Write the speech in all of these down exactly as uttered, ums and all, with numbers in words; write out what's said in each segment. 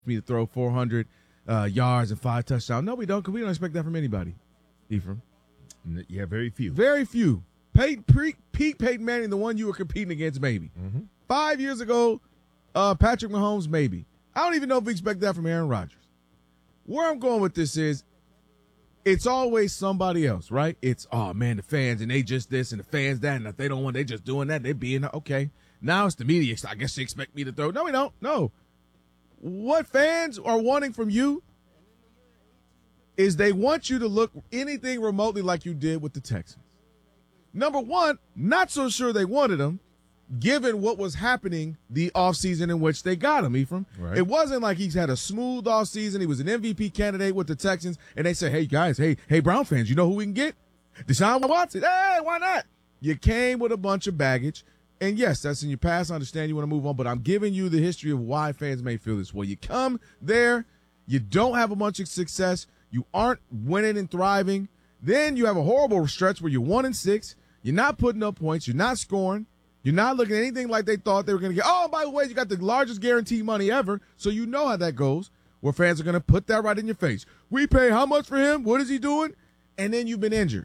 me to throw four hundred uh, yards and five touchdowns. No, we don't, because we don't expect that from anybody, Ephraim. Yeah, very few. Very few. Peyton, pre, Pete Peyton Manning, the one you were competing against, maybe. Mm-hmm. Five years ago, uh, Patrick Mahomes, maybe. I don't even know if we expect that from Aaron Rodgers. Where I'm going with this is, it's always somebody else, right? It's, oh, man, the fans, and they just this, and the fans that, and if they don't want, they just doing that, they being, okay. Now it's the media. I guess they expect me to throw. No, we don't. No. What fans are wanting from you is they want you to look anything remotely like you did with the Texans. Number one, not so sure they wanted him, given what was happening the offseason in which they got him, Ephraim. Right. It wasn't like he's had a smooth offseason. He was an M V P candidate with the Texans, and they said, hey, guys, hey, hey, Brown fans, you know who we can get? Deshaun Watson. Hey, why not? You came with a bunch of baggage. And, yes, that's in your past. I understand you want to move on, but I'm giving you the history of why fans may feel this way. You come there, you don't have a bunch of success, you aren't winning and thriving. Then you have a horrible stretch where you're one and six, you're not putting up points, you're not scoring, you're not looking at anything like they thought they were going to get. Oh, by the way, you got the largest guaranteed money ever, so you know how that goes, where fans are going to put that right in your face. We pay how much for him? What is he doing? And then you've been injured.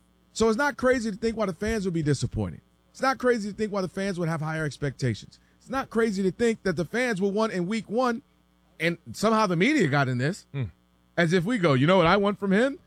So it's not crazy to think why the fans would be disappointed. It's not crazy to think why the fans would have higher expectations. It's not crazy to think that the fans will want in week one, and somehow the media got in this, mm. as if we go, you know what I want from him?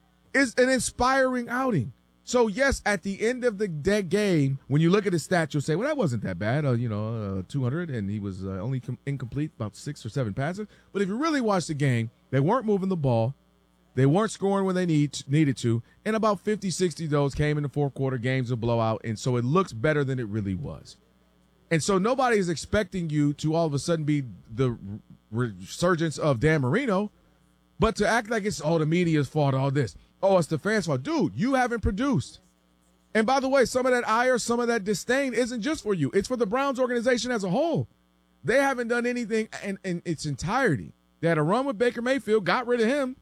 Is an inspiring outing. So, yes, at the end of the de- game, when you look at his stats, you'll say, well, that wasn't that bad, uh, you know, uh, two hundred, and he was uh, only com- incomplete, about six or seven passes. But if you really watch the game, they weren't moving the ball. They weren't scoring when they need needed to, and about fifty, sixty of those came in the fourth quarter, games of blowout, and so it looks better than it really was. And so nobody is expecting you to all of a sudden be the resurgence of Dan Marino, but to act like it's, oh, the media's fault, all this. Oh, it's the fans' fault. Dude, you haven't produced. And by the way, some of that ire, some of that disdain isn't just for you. It's for the Browns organization as a whole. They haven't done anything in, in its entirety. They had a run with Baker Mayfield, got rid of him,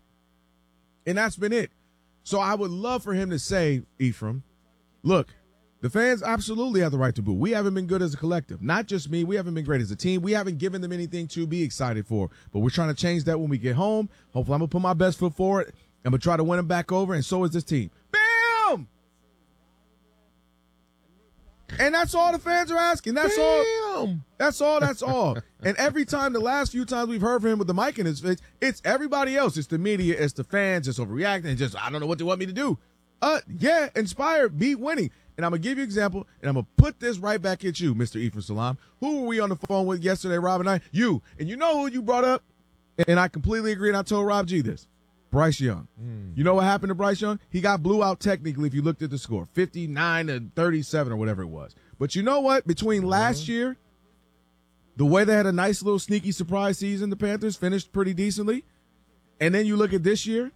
and that's been it. So I would love for him to say, Ephraim, look, the fans absolutely have the right to boo. We haven't been good as a collective. Not just me. We haven't been great as a team. We haven't given them anything to be excited for. But we're trying to change that when we get home. Hopefully I'm going to put my best foot forward. I'm going to try to win them back over, and so is this team. Bam! And that's all the fans are asking. That's Bam! all. That's all. That's all. And every time, the last few times we've heard from him with the mic in his face, it's everybody else. It's the media. It's the fans. It's overreacting. It's just, I don't know what they want me to do. Uh, yeah, inspire, be winning. And I'm going to give you an example, and I'm going to put this right back at you, Mister Ephraim Salaam. Who were we on the phone with yesterday, Rob and I? You. And you know who you brought up? And I completely agree, and I told Rob G this. Bryce Young. Mm. You know what happened to Bryce Young? He got blew out technically if you looked at the score, fifty-nine to thirty-seven or whatever it was. But you know what? Between last mm-hmm. year, the way they had a nice little sneaky surprise season, the Panthers finished pretty decently. And then you look at this year,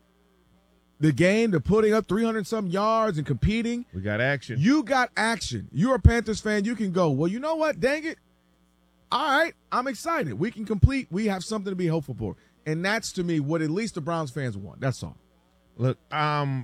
the game, the putting up three hundred some yards and competing. We got action. You got action. You're a Panthers fan. You can go, well, you know what? Dang it. All right, I'm excited. We can complete. We have something to be hopeful for. And that's, to me, what at least the Browns fans want. That's all. Look, um,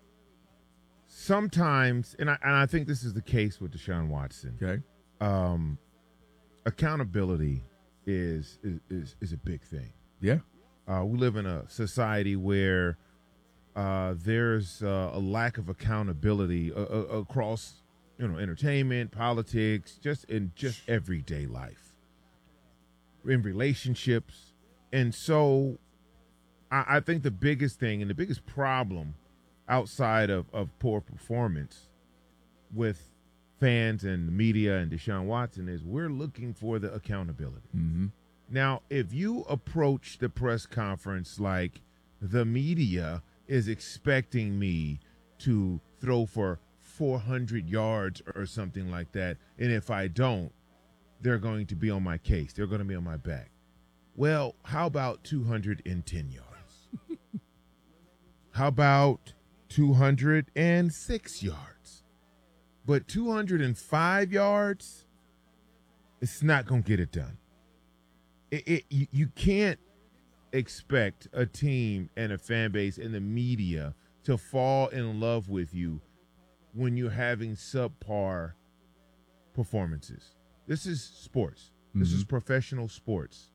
sometimes, and I, and I think this is the case with Deshaun Watson. Okay. Um, accountability is, is is is a big thing. Yeah. Uh, we live in a society where uh, there's uh, a lack of accountability uh, uh, across, you know, entertainment, politics, just in just everyday life, in relationships. And so I, I think the biggest thing and the biggest problem outside of, of poor performance with fans and the media and Deshaun Watson is we're looking for the accountability. Mm-hmm. Now, if you approach the press conference like the media is expecting me to throw for four hundred yards or something like that, and if I don't, they're going to be on my case. They're going to be on my back. Well, how about two hundred ten yards? How about two hundred six yards? But two hundred five yards, it's not going to get it done. It, it, you, you can't expect a team and a fan base and the media to fall in love with you when you're having subpar performances. This is sports. This mm-hmm. is professional sports.